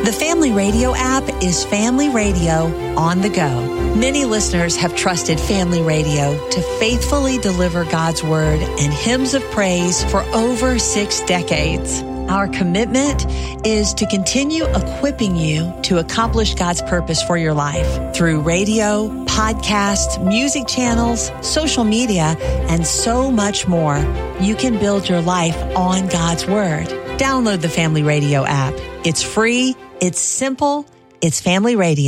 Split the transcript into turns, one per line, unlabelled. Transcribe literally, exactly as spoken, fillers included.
The Family Radio app is Family Radio on the go. Many listeners have trusted Family Radio to faithfully deliver God's Word and hymns of praise for over six decades. Our commitment is to continue equipping you to accomplish God's purpose for your life through radio, podcasts, music channels, social media, and so much more. You can build your life on God's Word. Download the Family Radio app. It's free, it's simple, it's Family Radio.